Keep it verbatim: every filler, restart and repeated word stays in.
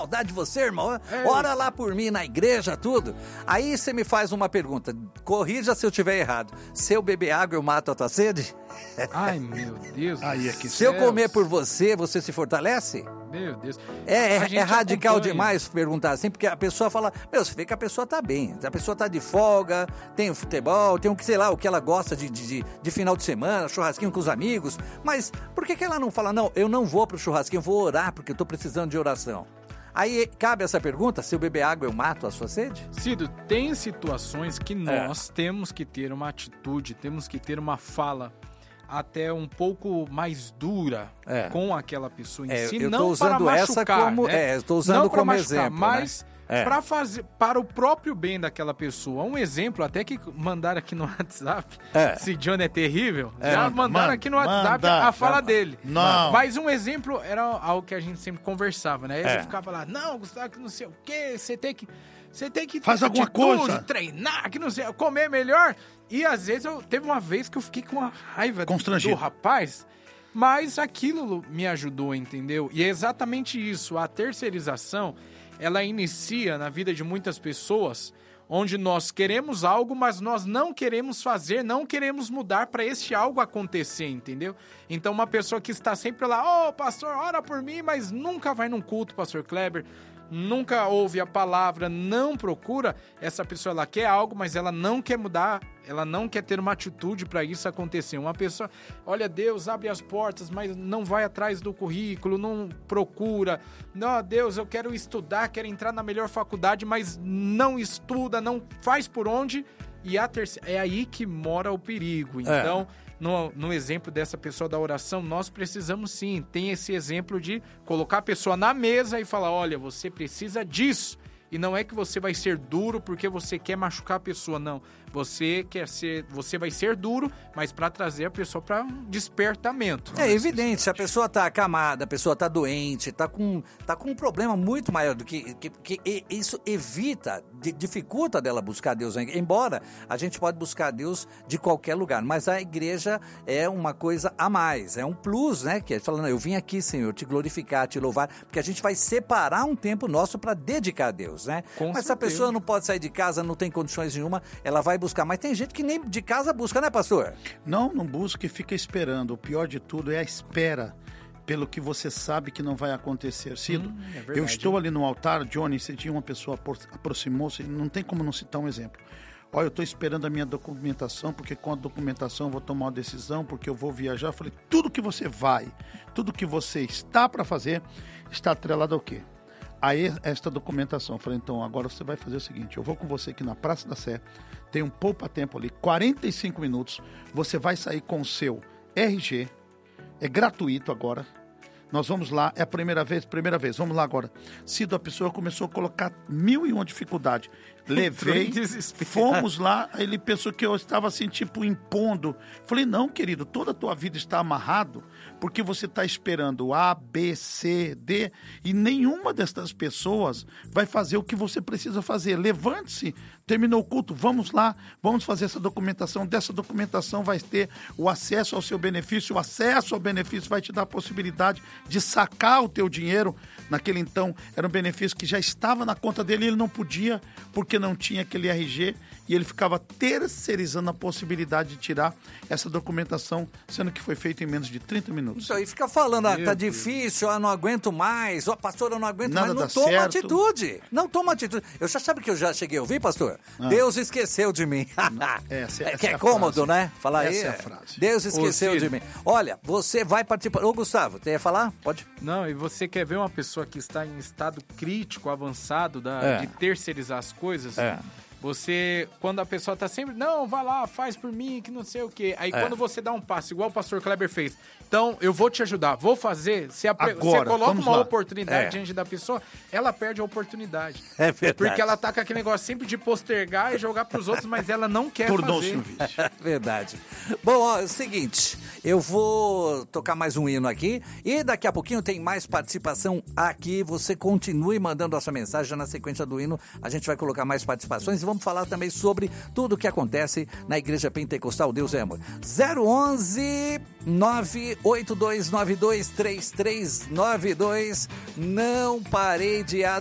saudade de você, irmão. É. Ora lá por mim na igreja, tudo. Aí você me faz uma pergunta. Corrija se eu estiver errado. Se eu beber água, eu mato a tua sede? Ai, meu Deus. Aí é que Se eu comer por você, você se fortalece? Meu Deus. É, A é, gente é radical acompanha. demais perguntar assim, porque a pessoa fala, meu, você vê que a pessoa tá bem, a pessoa tá de folga, tem o futebol, tem o que, sei lá, o que ela gosta de, de, de final de semana, churrasquinho com os amigos, mas por que que ela não fala, não, eu não vou pro churrasquinho, eu vou orar, porque eu tô precisando de oração? Aí cabe essa pergunta, se eu beber água eu mato a sua sede? Cido, tem situações que nós é. temos que ter uma atitude, temos que ter uma fala até um pouco mais dura é. com aquela pessoa em é, si, eu não tô usando para essa machucar, como, né? é, estou usando não como machucar, exemplo, mas né? é. para fazer para o próprio bem daquela pessoa. Um exemplo até que mandaram aqui no WhatsApp, é. se Johnny é terrível, é. já mandaram manda, aqui no WhatsApp manda, a fala já, dele. Não. Mas um exemplo era algo que a gente sempre conversava, né? Ele é. ficava lá, não, Gustavo, que não sei o quê, você tem que Você tem que Faz alguma coisa, treinar, que não sei, comer melhor. E às vezes eu teve uma vez que eu fiquei com uma raiva do rapaz, mas aquilo me ajudou, entendeu? E é exatamente isso, a terceirização, ela inicia na vida de muitas pessoas, onde nós queremos algo, mas nós não queremos fazer, não queremos mudar para este algo acontecer, entendeu? Então uma pessoa que está sempre lá, ô oh, pastor, ora por mim, mas nunca vai num culto, pastor Kleber, nunca ouve a palavra, não procura, essa pessoa ela quer algo, mas ela não quer mudar, ela não quer ter uma atitude para isso acontecer. Uma pessoa, olha, Deus abre as portas, mas não vai atrás do currículo, não procura. Não, Deus, eu quero estudar, quero entrar na melhor faculdade, mas não estuda, não faz por onde. E a terceira, é aí que mora o perigo. Então, é. No, no exemplo dessa pessoa da oração, nós precisamos sim, tem esse exemplo de colocar a pessoa na mesa e falar, olha, você precisa disso. E não é que você vai ser duro porque você quer machucar a pessoa, não. Você quer ser, você vai ser duro, mas para trazer a pessoa para um despertamento. É evidente, se a pessoa tá acamada, a pessoa tá doente, tá com, tá com um problema muito maior do que, que, que isso evita, dificulta dela buscar Deus. Embora a gente pode buscar Deus de qualquer lugar, mas a igreja é uma coisa a mais, é um plus, né? Que é falando, eu vim aqui, Senhor, te glorificar, te louvar, porque a gente vai separar um tempo nosso para dedicar a Deus, né? Com mas certeza. Se a pessoa não pode sair de casa, não tem condições nenhuma, ela vai buscar, mas tem gente que nem de casa busca, né, pastor? Não, não busca e fica esperando. O pior de tudo é a espera pelo que você sabe que não vai acontecer. Cido, hum, é verdade, eu estou ali no altar, Johnny, se tinha uma pessoa aproximou-se, não tem como não citar um exemplo. Olha, eu estou esperando a minha documentação, porque com a documentação eu vou tomar uma decisão, porque eu vou viajar. Eu falei, tudo que você vai, tudo que você está para fazer, está atrelado ao quê? Aí esta documentação, eu falei, então agora você vai fazer o seguinte, eu vou com você aqui na Praça da Sé, tem um poupa-tempo ali, quarenta e cinco minutos, você vai sair com o seu R G, é gratuito agora, nós vamos lá, é a primeira vez, primeira vez, vamos lá agora. Cido, a pessoa começou a colocar mil e uma dificuldade, levei, fomos lá, ele pensou que eu estava assim, tipo, impondo. Falei, não, querido, toda a tua vida está amarrado, porque você está esperando A, B, C, D, e nenhuma dessas pessoas vai fazer o que você precisa fazer. Levante-se, terminou o culto, vamos lá, vamos fazer essa documentação. Dessa documentação vai ter o acesso ao seu benefício, o acesso ao benefício vai te dar a possibilidade de sacar o teu dinheiro. Naquele então, era um benefício que já estava na conta dele e ele não podia, porque não tinha aquele R G, e ele ficava terceirizando a possibilidade de tirar essa documentação, sendo que foi feito em menos de trinta minutos. Então, e fica falando, ah, tá difícil, ah, não aguento mais, ó, oh, pastor, eu não aguento Nada mais, não dá toma certo. atitude, não toma atitude. Eu já sabe que eu já cheguei a ouvir, pastor? Ah. Deus esqueceu de mim. Essa, essa é que é, é cômodo, frase. né? Falar essa aí. É a frase. Deus esqueceu Ô, de mim. Olha, você vai participar. Ô, Gustavo, você ia falar? Pode. Não, e você quer ver uma pessoa que está em estado crítico, avançado da, é. de terceirizar as coisas? É. Você, quando a pessoa tá sempre, não, vai lá, faz por mim, que não sei o quê. Aí é. quando você dá um passo, igual o pastor Kleber fez, então eu vou te ajudar, vou fazer, você, apre... Agora, você coloca uma lá. oportunidade é. diante da pessoa, ela perde a oportunidade. É verdade. Porque ela tá com aquele negócio sempre de postergar e jogar pros outros, mas ela não quer Tornou-se fazer. um vício. É verdade. Bom, ó, é o seguinte, eu vou tocar mais um hino aqui e daqui a pouquinho tem mais participação aqui. Você continue mandando a sua mensagem na sequência do hino, a gente vai colocar mais participações e vamos vamos falar também sobre tudo o que acontece na Igreja Pentecostal Deus é Amor. zero onze nove oito dois nove dois três três nove dois. Não parei de